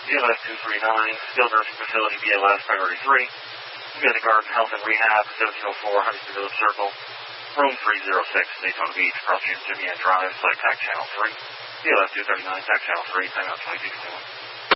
BLS 239, Skilled Nursing Facility, BLS Priority 3. Community Garden Health and Rehab, 1704 Huntington Village Circle. Room 306, Daytona Beach, cross Jimmy Drive, Flight TAC Channel 3. BLS 239, TAC Channel 3, timeout 2221.